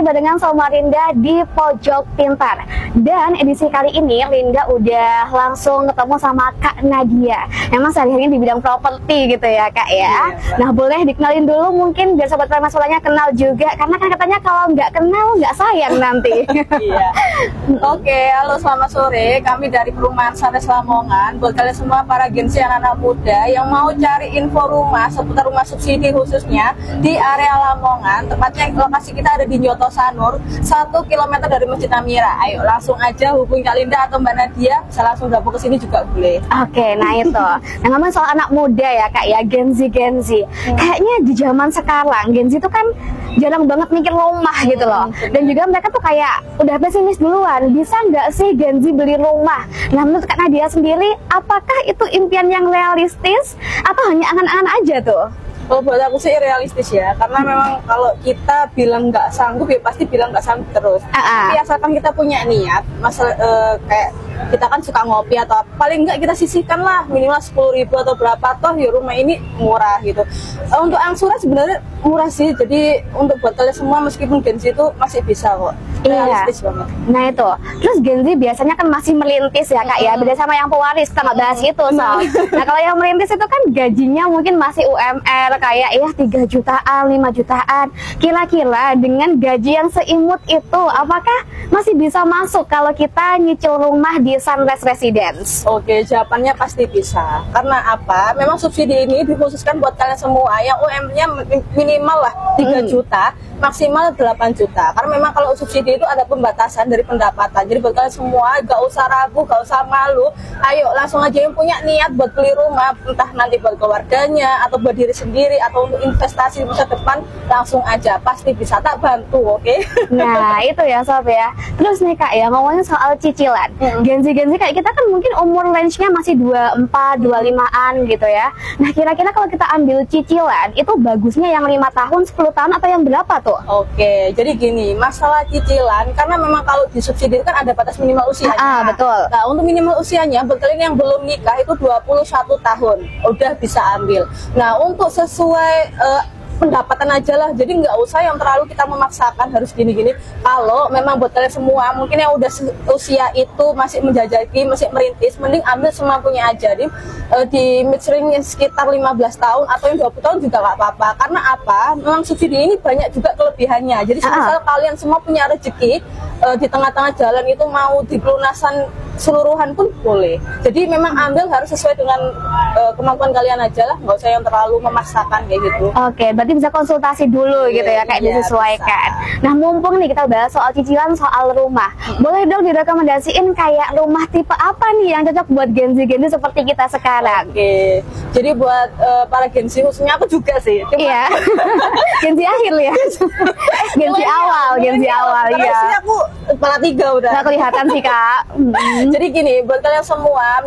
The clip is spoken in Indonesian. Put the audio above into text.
barengan sama Linda di Pojok Pintar. Dan edisi kali ini Linda udah langsung ketemu sama Kak Nadia. Emang sehari-harinya di bidang properti gitu ya Kak ya. Nah boleh dikenalin dulu mungkin biar sobat Masalahnya kenal juga. Karena kan katanya kalau nggak kenal nggak sayang nanti. Iya. Oke, halo selamat sore. Kami dari Perumahan Sunrise Lamongan. Buat kalian semua para agensi anak-anak muda yang mau cari info rumah seputar rumah subsidi khususnya di area Lamongan, tepatnya lokasi kita ada di Nyoto Sanur, 1 km dari Masjid Amira. Ayo langsung aja hubungi Kak Linda atau Mbak Nadia, bisa langsung gabung ke sini juga boleh. Oke, nah itu. Nah ngomongin soal anak muda ya Kak ya, Gen Z. Kayaknya di zaman sekarang Gen Z itu kan jarang banget mikir rumah gitu loh. Dan juga mereka tuh kayak udah pesimis duluan, bisa nggak sih Gen Z beli rumah? Nah menurut Kak Nadia sendiri, apakah itu impian yang realistis atau hanya angan-angan aja tuh? Kalau buat aku sih realistis ya, karena memang kalau kita bilang nggak sanggup ya pasti bilang nggak sanggup terus. Tapi asalkan kita punya niat, kayak kita kan suka ngopi atau paling nggak kita sisihkan lah minimal 10.000 atau berapa, toh ya rumah ini murah gitu. Untuk angsuran sebenarnya murah sih, jadi untuk buat kalian semua meskipun Gen Z itu masih bisa kok. Realistis banget. Nah itu, terus Gen Z biasanya kan masih merintis ya Kak ya, beda sama yang pewaris, kita nggak bahas itu soal. Nah kalau yang merintis itu kan gajinya mungkin masih UMR kayak ya 3 jutaan, 5 jutaan. Kira-kira dengan gaji yang seimut itu, apakah masih bisa masuk kalau kita nyicil rumah di Sunrise Residence? Oke, jawabannya pasti bisa. Karena apa? Memang subsidi ini dikhususkan buat kalian semua yang UMR-nya minimal lah 3 juta, maksimal 8 juta. Karena memang kalau subsidi itu ada pembatasan dari pendapatan. Jadi buat kalian semua gak usah ragu, gak usah malu. Ayo langsung aja yang punya niat buat beli rumah, entah nanti buat keluarganya atau buat diri sendiri atau untuk investasi di masa depan, langsung aja pasti bisa, tak bantu. Oke? Nah itu ya sob ya. Terus nih Kak ya, ngomongin soal cicilan. Gen Z kayak kita kan mungkin umur range-nya masih 24, 25-an gitu ya. Nah kira-kira kalau kita ambil cicilan itu bagusnya yang 5 tahun, 10 tahun atau yang berapa tuh? Oke, jadi gini, masalah cicilan karena memang kalau disubsidi kan ada batas minimal usianya. Betul. Nah, untuk minimal usianya buat kalian yang belum nikah itu 21 tahun udah bisa ambil. Nah, untuk sesuai pendapatan aja lah, jadi nggak usah yang terlalu kita memaksakan harus gini-gini. Kalau memang buat kalian semua mungkin yang udah usia itu masih menjajaki, masih merintis, mending ambil semampunya aja di mid-range yang sekitar 15 tahun atau yang 20 tahun juga nggak apa-apa. Karena apa? Memang subsidi ini banyak juga kelebihannya. Jadi misal kalian semua punya rezeki di tengah-tengah jalan itu mau dipelunasan seluruhan pun boleh. Jadi memang ambil harus sesuai dengan kemampuan kalian aja lah, nggak usah yang terlalu memaksakan kayak gitu. Oke, berarti bisa konsultasi dulu gitu ya, kayak disesuaikan. Bisa. Nah mumpung nih kita bahas soal cicilan, soal rumah, boleh dong direkomendasiin kayak rumah tipe apa nih yang cocok buat Gen Z seperti kita sekarang? Oke, jadi buat para Gen Z, khususnya aku juga sih. Iya. Gen Z akhir ya. Gen Z awal ya. Aku kepala 3 udah. Nggak kelihatan sih Kak. Jadi gini, buat kalian semua